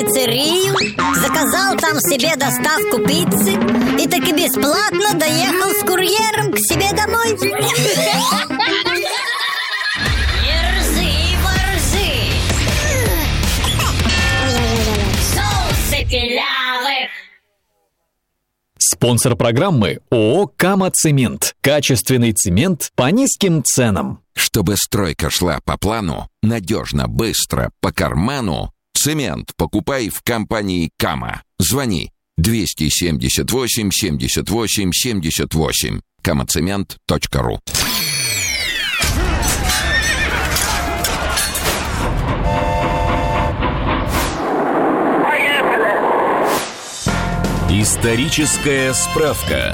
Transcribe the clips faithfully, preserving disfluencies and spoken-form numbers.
пиццерию, заказал там себе доставку пиццы и таки бесплатно доехал с курьером к себе домой. Ерзы, ворзы, соусы пилявых. Спонсор программы ООО «Кама-Цемент». Качественный цемент по низким ценам. Чтобы стройка шла по плану, надежно, быстро, по карману, цемент покупай в компании «Кама». Звони двести семьдесят восемь семьдесят восемь семьдесят восемь. камацемент точка ру. Историческая справка.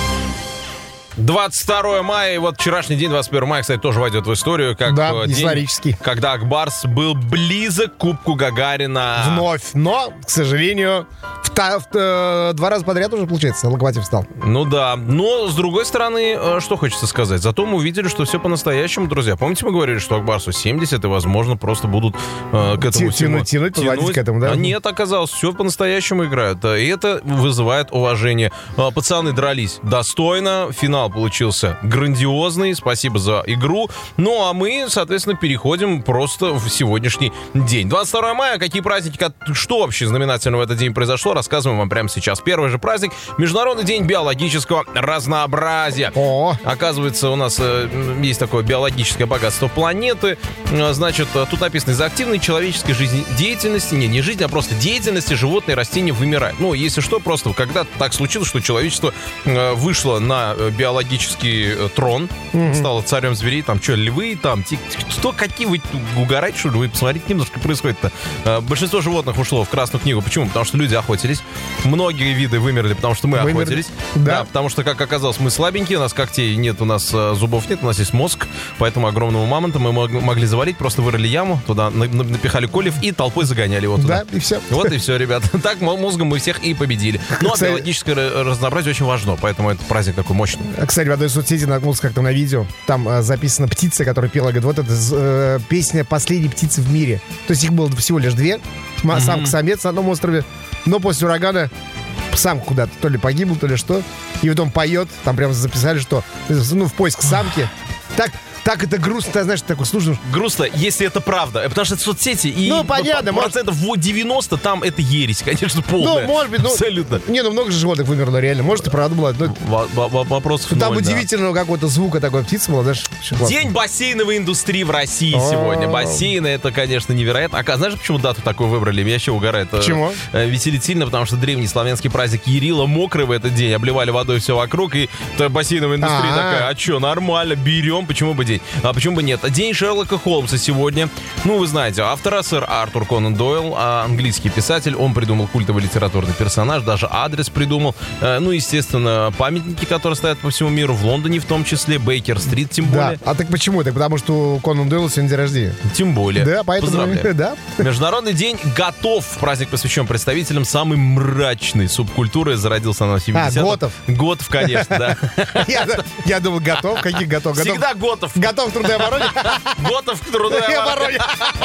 двадцать второе мая, и вот вчерашний день, двадцать первое мая, кстати, тоже войдет в историю, как Да, день, исторический. когда Акбарс был близок к Кубку Гагарина. Вновь, но, к сожалению, в та- в- э, два раза подряд уже, получается, Локомотив стал. Ну да, но с другой стороны, э, что хочется сказать, зато мы увидели, что все по-настоящему, друзья. Помните, мы говорили, что Акбарсу семьдесят, и, возможно, просто будут э, к этому Ти- всему... тянуть, тянуть, подводить к этому, да? А нет, оказалось, все по-настоящему играют. И это вызывает уважение. Э, Пацаны дрались достойно, финал получился грандиозный, спасибо за игру. Ну, а мы, соответственно, переходим просто в сегодняшний день. двадцать второе мая, какие праздники, как- что вообще знаменательного в этот день произошло, рассказываем вам прямо сейчас. Первый же праздник — Международный день биологического разнообразия. О, Оказывается, у нас э, есть такое биологическое богатство планеты. Э, Значит, э, тут написано: из-за активной человеческой жизнедеятельности, не, не жизни, а просто деятельности, животные и растения вымирают. Ну, если что, просто когда так случилось, что человечество э, вышло на э, биологический э, трон, стало царем зверей, там что, львы, там, ти- что, какие вы угораете, что ли? Вы посмотрите немножко происходит-то. Э, Большинство животных ушло в Красную книгу. Почему? Потому что люди охотились. Многие виды вымерли, потому что мы Вымерли. охотились. Да. Потому что, как оказалось, мы слабенькие, у нас когтей нет, у нас э, зубов нет, у нас есть мозг, поэтому огромного мамонта мы мог- могли завалить, просто вырыли яму, туда на- на- напихали колев и толпой загоняли его туда. да, и все. Вот и все, ребята. Так мо- мозгом мы всех и победили. Но Кстати- биологическое ра- разнообразие очень важно, поэтому этот праздник такой мощный. Кстати, в одной соцсети наткнулся как-то на видео. Там э, записана птица, которая пела. Говорит, вот это э, песня последней птицы в мире. То есть их было всего лишь две. Ма- Самка-самец на одном острове. Но после урагана самка куда-то то ли погибла, то ли что. И потом поет. Там прямо записали, что ну, в поиск самки. Так, так это грустно, ты знаешь, такой слушаешь. Грустно, если это правда. Потому что это соцсети, и Ну, понятно, по- процентов девяносто там это ересь, конечно, полная. Ну, может быть, ну... Абсолютно. Не, ну много же животных вымерло реально. Может, и правда была. Но Во- во- во- Вопросов там ноль, да. удивительного какого-то звука такой птицы была, знаешь, очень классно. День бассейновой индустрии в России О. сегодня. Бассейны — это, конечно, невероятно. А знаешь, почему дату такую выбрали? Меня еще угорает. э, Почему? э, Веселит сильно, потому что древний славянский праздник Ярила мокрый в этот день. Обливали водой все вокруг, и та бассейновая индустрия А-а. такая: а что, нормально, берем, почему бы день? А почему бы нет? День Шерлока Холмса сегодня. Ну, вы знаете, автора сэр Артур Конан Дойл, а, английский писатель. Он придумал культовый литературный персонаж, даже адрес придумал. Э, Ну, естественно, памятники, которые стоят по всему миру, в Лондоне в том числе, Бейкер-стрит тем Да. более. А так почему? Так потому что у Конан Дойла сегодня день рождения. Тем более. Да, поэтому... Поздравляю. Да. Международный день готов. Праздник посвящен представителям самой мрачной субкультуры. Зародился она в семидесятых. А, готов. Готов, конечно, да. Я, я думал, готов. Каких готов? Готов, Всегда готов. готов к труду и обороне? Готов к труду и И обороне. обороне.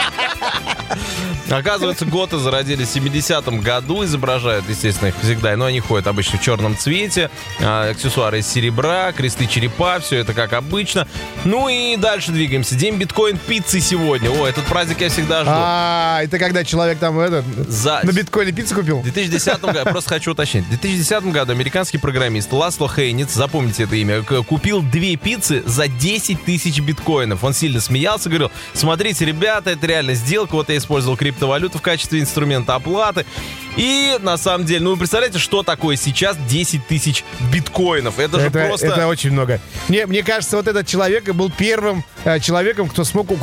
Оказывается, готы зародились в семидесятом году. Изображают, естественно, их всегда. Но они ходят обычно в черном цвете. а, Аксессуары из серебра, кресты черепа. Все это как обычно. Ну и дальше двигаемся. День биткоин-пиццы сегодня. О, этот праздник я всегда жду. А, это когда человек там этот, За... на биткоине пиццу купил? В две тысячи десятом году, просто хочу уточнить, в две тысячи десятом году американский программист Ласло Хейниц, запомните это имя, к- купил две пиццы за десять тысяч биткоинов. Он сильно смеялся, говорил: смотрите, ребята, это реально сделка, вот я использовал криптовалюту в качестве инструмента оплаты. И на самом деле, ну вы представляете, что такое сейчас десять тысяч биткоинов? Это же Это, просто... это очень много. Мне, мне кажется, вот этот человек был первым э, человеком, кто смог